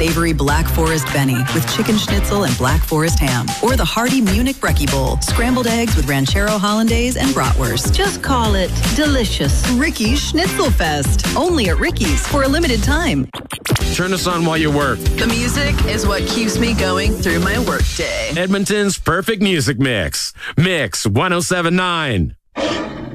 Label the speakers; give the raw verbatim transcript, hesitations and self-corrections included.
Speaker 1: savory Black Forest Benny with chicken schnitzel and Black Forest ham. Or the hearty Munich Brekkie Bowl, scrambled eggs with Ranchero Hollandaise and bratwurst.
Speaker 2: Just call it delicious.
Speaker 1: Ricky's Schnitzel Fest. Only at Ricky's for a limited time.
Speaker 3: Turn us on while you work.
Speaker 1: The music is what keeps me going through my workday.
Speaker 3: Edmonton's perfect music mix. Mix one oh seven point nine.